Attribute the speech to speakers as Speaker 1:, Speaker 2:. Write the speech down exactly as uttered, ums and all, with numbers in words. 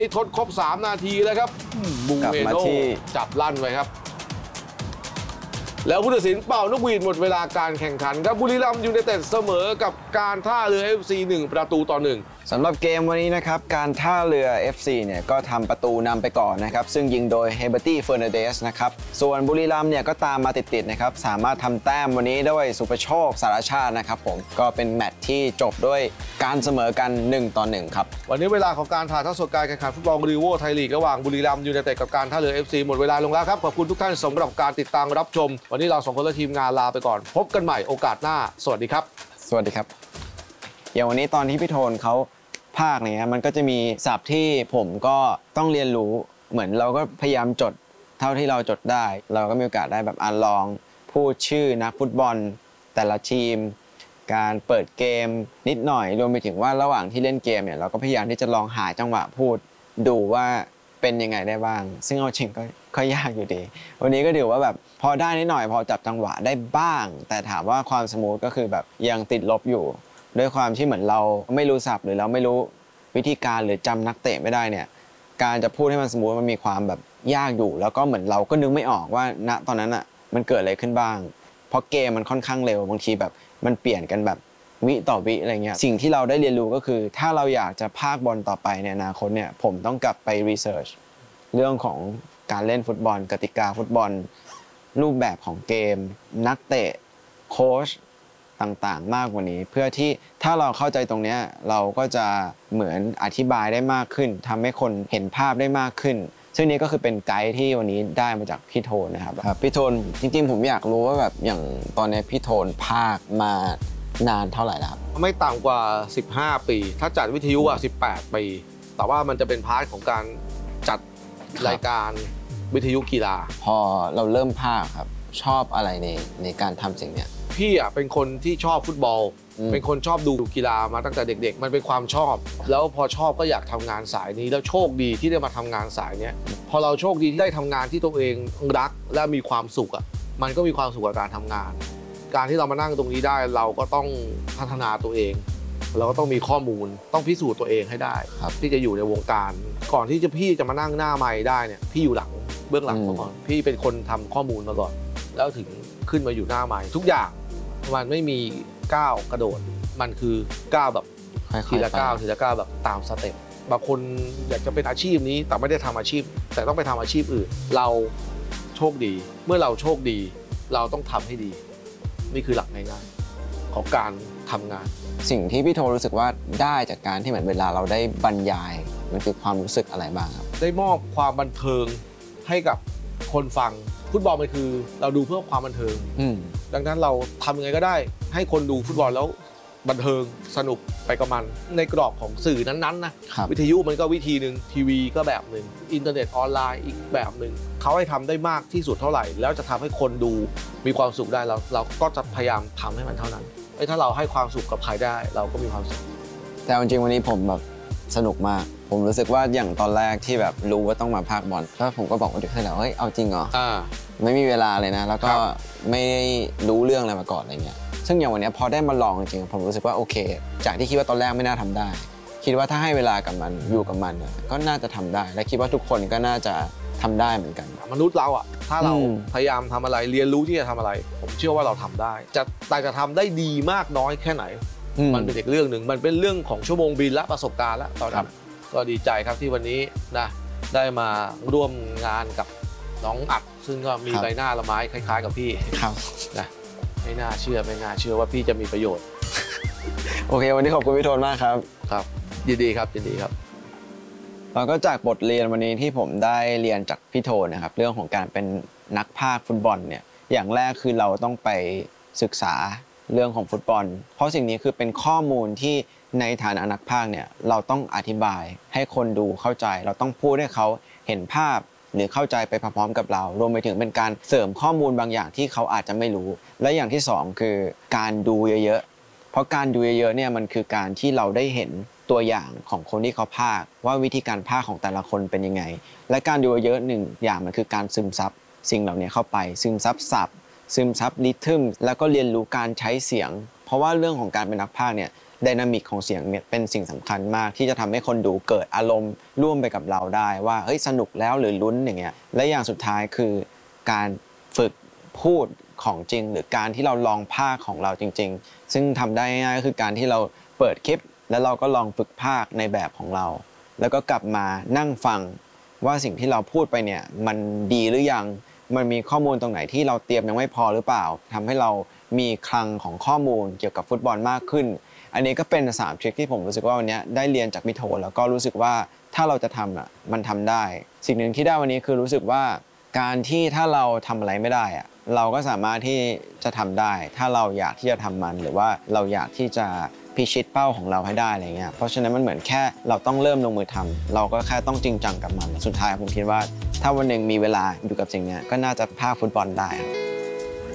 Speaker 1: ทดครบสามนาทีแล้วครับบูเอโนจับลั่นไว้ครับแล้วผู้ตัดสินเป่านกหวีดหมดเวลาการแข่งขันครับบุรีรัมย์ยูไนเต็ดเสมอกับการท่าเรือ เอฟ ซี หนึ่งประตูต่อหนึ่ง
Speaker 2: สำหรับเกมวันนี้นะครับการท่าเรือ เอฟ ซี เนี่ยก็ทำประตูนำไปก่อนนะครับซึ่งยิงโดยเฮเบอร์ตี้เฟอร์นันเดสนะครับส่วนบุรีรัมย์เนี่ยก็ตามมาติดๆนะครับสามารถทำแต้มวันนี้ด้วยสุภโชคสารชาตินะครับผมก็เป็นแมตช์ที่จบด้วยการเสมอกันหนึ่งต่อหนึ่งครับ
Speaker 1: วันนี้เวลาของการถ่ายทอดสดการแข่งขันฟุตบอลรีโวไทยลีกระหว่างบุรีรัมย์ยูไนเต็ดกับการท่าเรือ เอฟ ซี หมดเวลาลงแล้วครับขอบคุณทุกท่านสำหรับการติดตามรับชมวันนี้เราสองคนและทีมงานลาไปก่อนพบกันใหม่โอกาสหน้าสวัสดีครับ
Speaker 2: สวัสดีครับอย่างวันนี้ตอนที่พี่โทนเขาภาคเนี่ยมันก็จะมีศัพท์ที่ผมก็ต้องเรียนรู้เหมือนเราก็พยายามจดเท่าที่เราจดได้เราก็มีโอกาสได้แบบอ่านลองพูดชื่อนักฟุตบอลแต่ละทีมการเปิดเกมนิดหน่อยรวมไปถึงว่าระหว่างที่เล่นเกมเนี่ยเราก็พยายามที่จะลองหาจังหวะพูดดูว่าเป็นยังไงได้บ้างซึ่งเอาจริงก็ก็ยากอยู่ดีวันนี้ก็ถือว่าแบบพอได้นิดหน่อยพอจับจังหวะได้บ้างแต่ถามว่าความสมูทก็คือแบบยังติดลบอยู่ด้วยความที่เหมือนเราไม่รู้ศัพท์หรือเราไม่รู้วิธีการหรือจำนักเตะไม่ได้เนี่ยการจะพูดให้มันสมูทมันมีความแบบยากอยู่แล้วก็เหมือนเราก็นึกไม่ออกว่าณตอนนั้นอ่ะมันเกิดอะไรขึ้นบ้างเพราะเกมมันค่อนข้างเร็วบางทีแบบมันเปลี่ยนกันแบบวิต่อวิอะไรเงี้ยสิ่งที่เราได้เรียนรู้ก็คือถ้าเราอยากจะพากบอลต่อไปในอนาคตเนี่ยผมต้องกลับไปรีเสิร์ชเรื่องของการเล่นฟุตบอลกติกาฟุตบอลรูปแบบของเกมนักเตะโค้ชต่างๆมากกว่านี้เพื่อที่ถ้าเราเข้าใจตรงนี้เราก็จะเหมือนอธิบายได้มากขึ้นทำให้คนเห็นภาพได้มากขึ้นซึ่งนี้ก็คือเป็นไกด์ที่วันนี้ได้มาจากพี่โทนนะครับครับพี่โทนจริงๆผมอยากรู้ว่าแบบอย่างตอนนี้พี่โทนภาคมานานเท่าไหร่แล้วครับ
Speaker 1: ไม่ต่ำกว่าสิบห้าปีถ้าจัดวิทยุอ่ะสิบแปดปีแต่ว่ามันจะเป็นพาร์ทของการจัดรายการวิทยุกีฬา
Speaker 2: พอเราเริ่มภาคครับชอบอะไรในในการทำสิ่งเนี้ย
Speaker 1: พี่อ่ะเป็นคนที่ชอบฟุตบอลเป็นคนชอบดูกีฬามาตั้งแต่เด็กๆมันเป็นความชอบแล้วพอชอบก็อยากทำงานสายนี้แล้วโชคดีที่ได้มาทำงานสายนี้พอเราโชคดีที่ได้ทำงานที่ตัวเองรักและมีความสุขอ่ะมันก็มีความสุขกับการทำงานการที่เรามานั่งตรงนี้ได้เราก็ต้องพัฒนาตัวเองเราก็ต้องมีข้อมูลต้องพิสูจน์ตัวเองให้ได้ที่จะอยู่ในวงการก่อนที่จะพี่จะมานั่งหน้าไมค์ได้เนี่ยพี่อยู่หลังเบื้องหลังมาก่อนพี่เป็นคนทำข้อมูลมาก่อนแล้วถึงขึ้นมาอยู่หน้าไมค์ทุกอย่างมันไม่มีก้าวกระโดดมันคือก้าวแบบทีละก้าวทีละก้าวแบบตามสเต็ปบางคนอยากจะเป็นอาชีพนี้แต่ไม่ได้ทำอาชีพแต่ต้องไปทำอาชีพอื่นเราโชคดีเมื่อเราโชคดีเราต้องทำให้ดีนี่คือหลักง่ายๆของการทำงาน
Speaker 2: สิ่งที่พี่โทรู้สึกว่าได้จากการที่เหมือนเวลาเราได้บรรยายมันคือความรู้สึกอะไรบ้างครับ
Speaker 1: ได้มอบความบันเทิงให้กับคนฟังฟุตบอลมันคือเราดูเพื่อความบันเทิงดังนั้นเราทำยังไงก็ได้ให้คนดูฟุตบอลแล้วบันเทิงสนุกไปกับมันในกรอบของสื่อนั้นๆนะวิทยุมันก็วิธีหนึ่งทีวีก็แบบหนึ่งอินเทอร์เน็ตออนไลน์อีกแบบหนึ่งเขาให้ทำได้มากที่สุดเท่าไหร่แล้วจะทำให้คนดูมีความสุขได้เราเราก็จะพยายามทำให้มันเท่านั้นถ้าเราให้ความสุขกับใครได้เราก็มีความสุข
Speaker 2: แต่จริงๆวันนี้ผมแบบสนุกมากผมรู้สึกว่าอย่างตอนแรกที่แบบรู้ว่าต้องมาพากบอลแล้วผมก็บอกว่าเด็กให้เราเฮ้ยเอาจริงเหรอไม่มีเวลาเลยนะแล้วก็ไม่ได้รู้เรื่องอะไรมาก่อนอะไรเงี้ยซึ่งอย่างวันนี้พอได้มาลองจริงๆผมรู้สึกว่าโอเคจากที่คิดว่าตอนแรกไม่น่าทำได้คิดว่าถ้าให้เวลากับมันอยู่กับมันก็น่าจะทำได้และคิดว่าทุกคนก็น่าจะทำได้เหมือนกัน
Speaker 1: มนุษย์เราอ่ะถ้าเราพยายามทำอะไรเรียนรู้ที่จะทำอะไรผมเชื่อว่าเราทำได้จะแต่จะทำได้ดีมากน้อยแค่ไหนมันเป็นอีกเรื่องหนึ่งมันเป็นเรื่องของชั่วโมงบินและประสบการณ์แล้วตอนนั้นก็ดีใจครับที่วันนี้นะได้มาร่วมงานกับน้องอัดซึ่งก็มีใบหน้าละไม้คล้ายๆกับพี่นะไม่น่าเชื่อไม่น่าเชื่อว่าพี่จะมีประโยชน์
Speaker 2: โอเควันนี้ขอบคุณพี่โทนมากครับ
Speaker 1: ครับยินดีครับยินดีครับ
Speaker 2: แล้วก็จากบทเรียนวันนี้ที่ผมได้เรียนจากพี่โทนนะครับเรื่องของการเป็นนักพากย์ฟุตบอลเนี่ยอย่างแรกคือเราต้องไปศึกษาเรื่องของฟุตบอลเพราะสิ่งนี้คือเป็นข้อมูลที่ในฐานะนักพากย์เนี่ยเราต้องอธิบายให้คนดูเข้าใจเราต้องพูดให้เขาเห็นภาพหรือเข้าใจไปพร้อมๆกับเรารวมไปถึงเป็นการเสริมข้อมูลบางอย่างที่เขาอาจจะไม่รู้และอย่างที่สองคือการดูเยอะๆเพราะการดูเยอะๆเนี่ยมันคือการที่เราได้เห็นตัวอย่างของคนที่เขาพากย์ว่าวิธีการพากย์ของแต่ละคนเป็นยังไงและการดูเยอะหนึ่งอย่างมันคือการซึมซับสิ่งเหล่านี้เข้าไปซึมซับศัพท์ซึมซับริทึมแล้วก็เรียนรู้การใช้เสียงเพราะว่าเรื่องของการเป็นนักพากย์เนี่ยไดนามิกของเสียงเนี่ยเป็นสิ่งสำคัญมากที่จะทำให้คนดูเกิดอารมณ์ร่วมไปกับเราได้ว่าเฮ้ยสนุกแล้วหรือลุ้นอย่างเงี้ยและอย่างสุดท้ายคือการฝึกพูดของจริงหรือการที่เราลองพากย์ของเราจริงๆซึ่งทำได้ง่ายก็คือการที่เราเปิดคลิปแล้วเราก็ลองฝึกพากย์ในแบบของเราแล้วก็กลับมานั่งฟังว่าสิ่งที่เราพูดไปเนี่ยมันดีหรือยังมันมีข้อมูลตรงไหนที่เราเตรียมยังไม่พอหรือเปล่าทำให้เรามีคลังของข้อมูลเกี่ยวกับฟุตบอลมากขึ้นอันนี้ก็เป็นสามทริคที่ผมรู้สึกว่าวันนี้ได้เรียนจากพี่โทแล้วก็รู้สึกว่าถ้าเราจะทำอ่ะมันทำได้สิ่งหนึ่งที่ได้วันนี้คือรู้สึกว่าการที่ถ้าเราทำอะไรไม่ได้อ่ะเราก็สามารถที่จะทำได้ถ้าเราอยากที่จะทำมันหรือว่าเราอยากที่จะพิชิตเป้าของเราให้ได้อะไรเงี้ยเพราะฉะนั้นมันเหมือนแค่เราต้องเริ่มลงมือทำเราก็แค่ต้องจริงจังกับมันสุดท้ายผมคิดว่าถ้าวันหนึ่งมีเวลาอยู่กับสิ่งนี้ก็น่าจะพากฟุตบอลได้ครับ